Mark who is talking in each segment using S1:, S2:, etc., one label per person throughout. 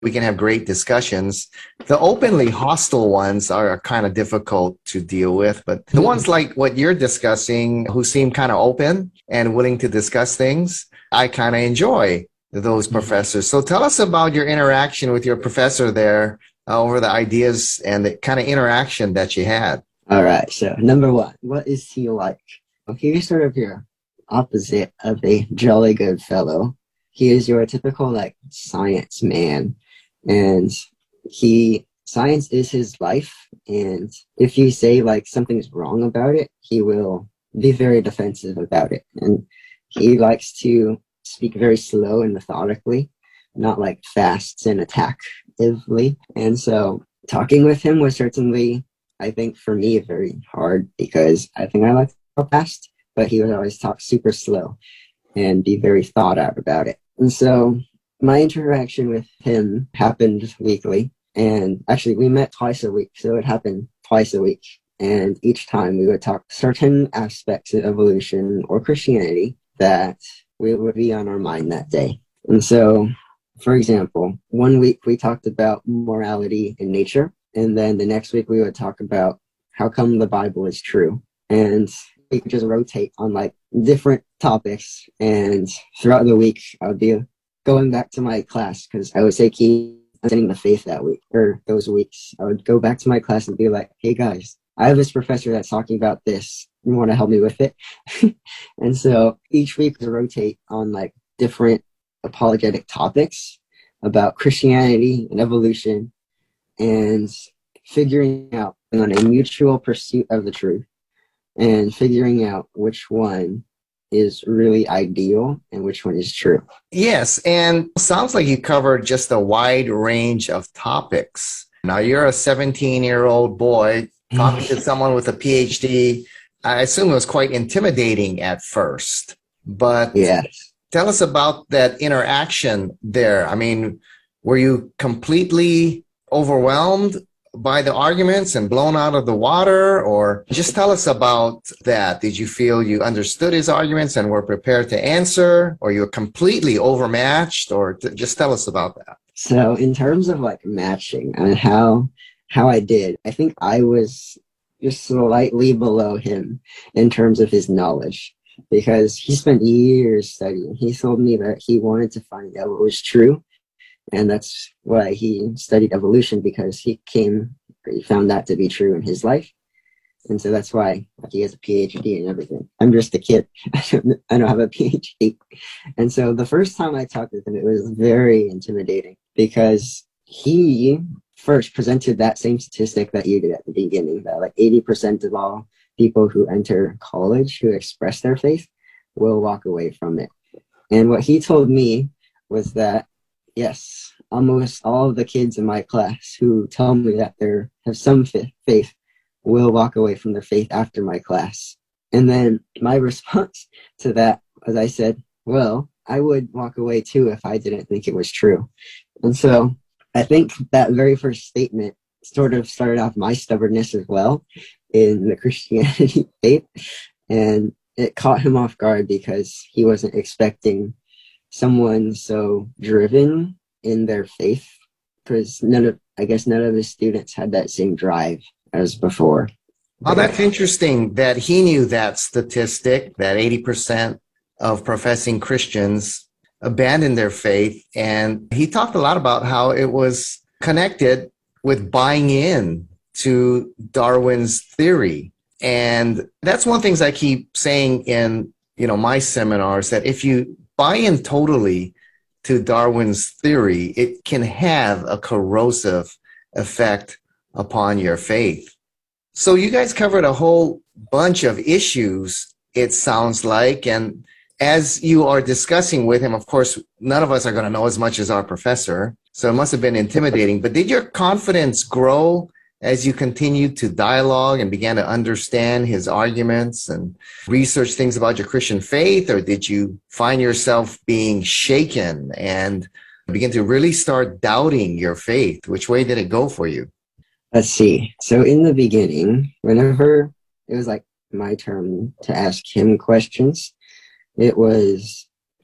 S1: we can have great discussions. The openly hostile ones are kind of difficult to deal with, but the ones like what you're discussing, who seem kind of open and willing to discuss things, I kind of enjoy those professors. So tell us about your interaction with your professor there over the ideas and the kind of interaction that you had.
S2: All right. So number one, what is he like? Well, he's sort of your opposite of a jolly good fellow. He is your typical like science man, and science is his life. And if you say like something's wrong about it, he will be very defensive about it. And he likes to speak very slow and methodically, not like fast and attackively. And so talking with him was certainly, I think, for me, very hard because I think I like to talk fast, but he would always talk super slow and be very thought out about it. And so my interaction with him happened weekly. And actually, we met twice a week. So it happened twice a week. And each time we would talk certain aspects of evolution or Christianity that would be on our mind that day. And so, for example, one week we talked about morality in nature. And then the next week we would talk about how come the Bible is true. And we could just rotate on like different topics. And throughout the week, I would be going back to my class because I would say key understanding the faith that week or those weeks. I would go back to my class and be like, hey guys, I have this professor that's talking about this. You want to help me with it? And so each week we rotate on like different apologetic topics about Christianity and evolution and figuring out on a mutual pursuit of the truth and figuring out which one is really ideal and which one is true.
S1: Yes, and sounds like you covered just a wide range of topics. Now, you're a 17-year-old boy talking to someone with a PhD. I assume it was quite intimidating at first, but
S2: yes.
S1: Tell us about that interaction there. I mean, were you completely overwhelmed by the arguments and blown out of the water, or just tell us about that? Did you feel you understood his arguments and were prepared to answer, or you were completely overmatched, or just tell us about that?
S2: So in terms of like matching and how I did, I think I was just slightly below him in terms of his knowledge because he spent years studying. He told me that he wanted to find out what was true. And that's why he studied evolution, because he found that to be true in his life. And so that's why he has a PhD and everything. I'm just a kid. I don't have a PhD. And so the first time I talked with him, it was very intimidating because he first presented that same statistic that you did at the beginning, that like 80% of all people who enter college who express their faith will walk away from it. And what he told me was that, yes, almost all of the kids in my class who tell me that they have some faith will walk away from their faith after my class. And then my response to that was I said, well, I would walk away too if I didn't think it was true. And so I think that very first statement sort of started off my stubbornness as well in the Christianity faith. And it caught him off guard because he wasn't expecting someone so driven in their faith, because none of his students had that same drive as before.
S1: Oh, that's interesting that he knew that statistic, that 80% of professing Christians abandon their faith. And he talked a lot about how it was connected with buying in to Darwin's theory. And that's one of the things I keep saying in, my seminars, that if you buy in totally to Darwin's theory, it can have a corrosive effect upon your faith. So you guys covered a whole bunch of issues, it sounds like. And as you are discussing with him, of course, none of us are going to know as much as our professor. So it must have been intimidating. But did your confidence grow as you continued to dialogue and began to understand his arguments and research things about your Christian faith? Or did you find yourself being shaken and begin to really start doubting your faith? Which way did it go for you?
S2: Let's see. So in the beginning, whenever it was like my turn to ask him questions, it was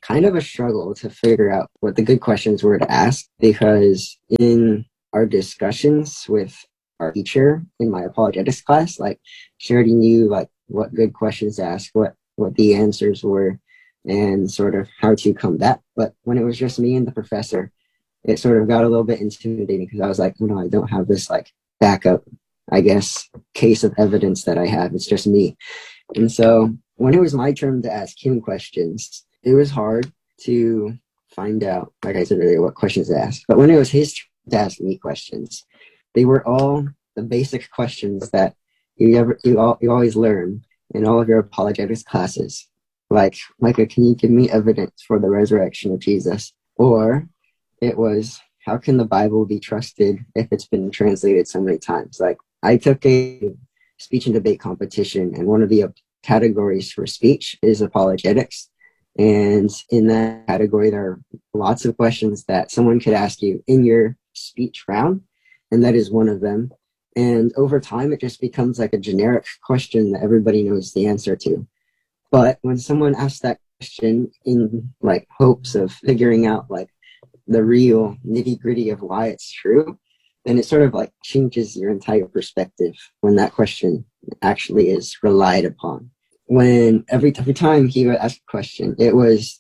S2: kind of a struggle to figure out what the good questions were to ask, because in our discussions with our teacher in my apologetics class, like she already knew like what good questions to ask, what the answers were, and sort of how to combat. But when it was just me and the professor, it sort of got a little bit intimidating because I was like, oh no, I don't have this like backup, I guess, case of evidence that I have. It's just me. And so when it was my turn to ask him questions, it was hard to find out, like I said earlier, what questions to ask. But when it was his turn to ask me questions, they were all the basic questions that you always learn in all of your apologetics classes. Like, Micah, can you give me evidence for the resurrection of Jesus? Or it was, how can the Bible be trusted if it's been translated so many times? Like, I took a speech and debate competition, and one of the categories for speech is apologetics. And in that category, there are lots of questions that someone could ask you in your speech round, and that is one of them. And over time, it just becomes like a generic question that everybody knows the answer to. But when someone asks that question in like hopes of figuring out like the real nitty gritty of why it's true, then it sort of like changes your entire perspective when that question actually is relied upon. When every time he would ask a question, it was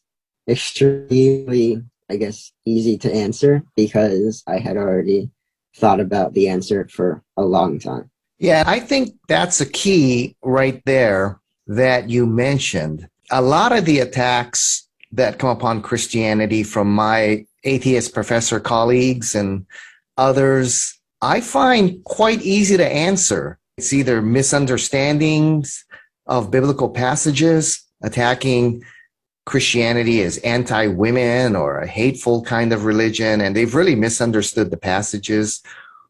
S2: extremely, I guess, easy to answer because I had already thought about the answer for a long time.
S1: Yeah, I think that's a key right there that you mentioned. A lot of the attacks that come upon Christianity from my atheist professor colleagues and others, I find quite easy to answer. It's either misunderstandings of biblical passages, attacking Christianity as anti-women or a hateful kind of religion, and they've really misunderstood the passages,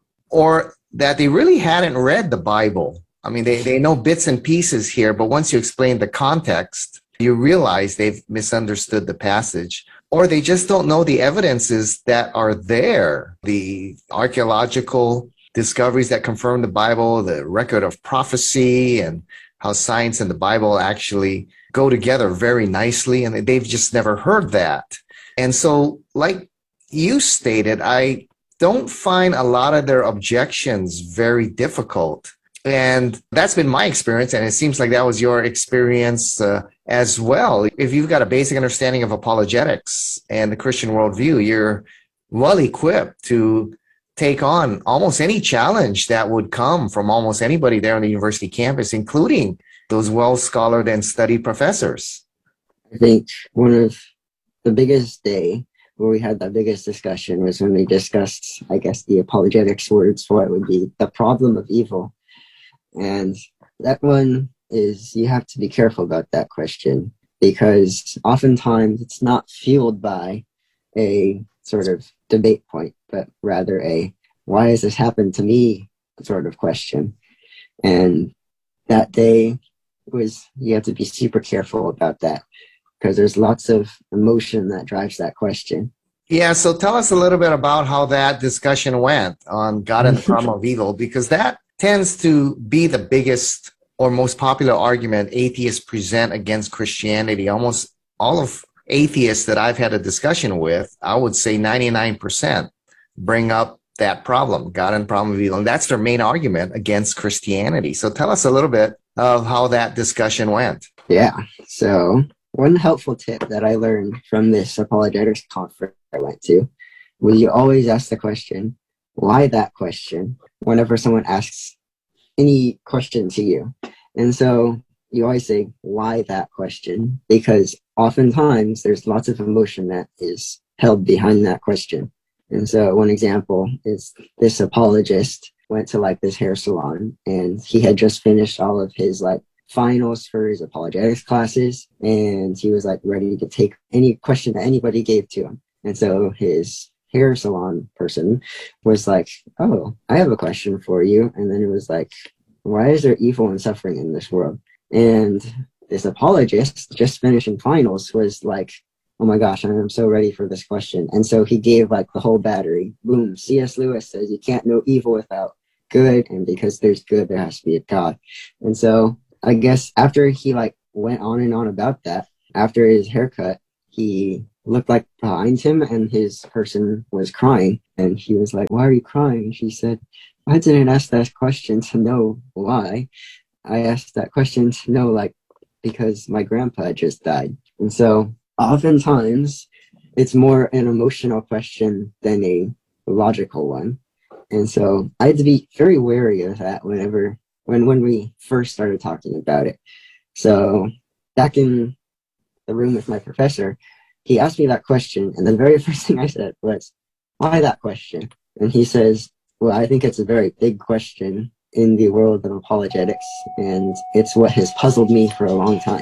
S1: or that they really hadn't read the Bible. I mean, they know bits and pieces here, but once you explain the context, you realize they've misunderstood the passage, or they just don't know the evidences that are there, the archaeological discoveries that confirm the Bible, the record of prophecy, and how science and the Bible actually go together very nicely, and they've just never heard that. And so, like you stated, I don't find a lot of their objections very difficult. And that's been my experience, and it seems like that was your experience as well. If you've got a basic understanding of apologetics and the Christian worldview, you're well equipped to take on almost any challenge that would come from almost anybody there on the university campus, including those well-scholared and studied professors.
S2: I think one of the biggest day where we had the biggest discussion was when we discussed, I guess, the apologetics words for it would be the problem of evil. And that one is, you have to be careful about that question, because oftentimes it's not fueled by a sort of debate point, but rather a why has this happened to me sort of question. And that day was, you have to be super careful about that, because there's lots of emotion that drives that question.
S1: Yeah, so tell us a little bit about how that discussion went on God and the problem of evil, because that tends to be the biggest or most popular argument atheists present against Christianity. Almost all of atheists that I've had a discussion with, I would say 99% bring up that problem, God and the problem of evil. And that's their main argument against Christianity. So tell us a little bit of how that discussion went.
S2: Yeah. So one helpful tip that I learned from this apologetics conference I went to was, you always ask the question, why that question, whenever someone asks any question to you. And so you always say, why that question? Because oftentimes there's lots of emotion that is held behind that question. And so one example is, this apologist went to like this hair salon, and he had just finished all of his like finals for his apologetics classes, and he was like ready to take any question that anybody gave to him. And so his hair salon person was like, oh, I have a question for you. And then it was like, why is there evil and suffering in this world? And this apologist, just finishing finals, was like, oh my gosh, I'm so ready for this question. And so he gave like the whole battery. Boom, C.S. Lewis says you can't know evil without good, and because there's good, there has to be a God. And so I guess after he like went on and on about that, after his haircut, he looked like behind him and his person was crying. And he was like, "Why are you crying?" And she said, "I didn't ask that question to know why. I asked that question to know, like, because my grandpa just died." And so oftentimes it's more an emotional question than a logical one. And so I had to be very wary of that when we first started talking about it. So back in the room with my professor, he asked me that question, and the very first thing I said was, "Why that question?" And he says, "Well, I think it's a very big question in the world of apologetics, and it's what has puzzled me for a long time."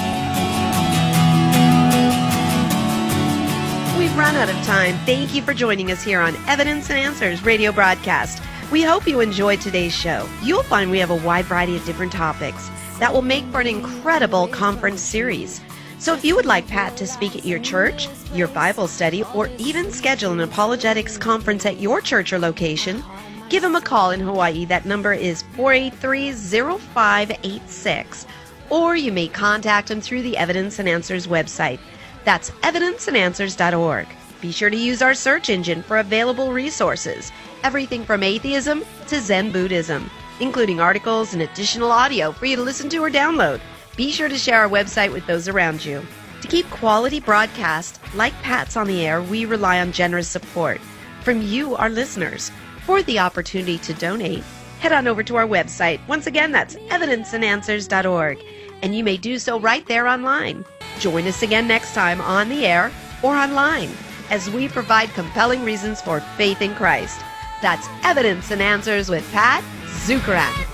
S3: We've run out of time. Thank you for joining us here on Evidence and Answers radio broadcast. We hope you enjoyed today's show. You'll find we have a wide variety of different topics that will make for an incredible conference series. So if you would like Pat to speak at your church, your Bible study, or even schedule an apologetics conference at your church or location, give him a call in Hawaii. That number is 483-0586. Or you may contact him through the Evidence and Answers website. That's evidenceandanswers.org. Be sure to use our search engine for available resources. Everything from atheism to Zen Buddhism, including articles and additional audio for you to listen to or download. Be sure to share our website with those around you. To keep quality broadcasts like Pat's on the air, we rely on generous support from you, our listeners. For the opportunity to donate, head on over to our website. Once again, that's evidenceandanswers.org, and you may do so right there online. Join us again next time on the air or online as we provide compelling reasons for faith in Christ. That's Evidence and Answers with Pat Zukeran.